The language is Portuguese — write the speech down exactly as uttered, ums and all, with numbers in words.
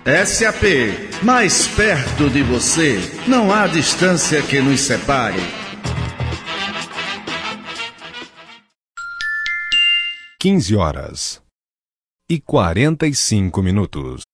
S A P, mais perto de você, não há distância que nos separe. quinze horas e quarenta e cinco minutos.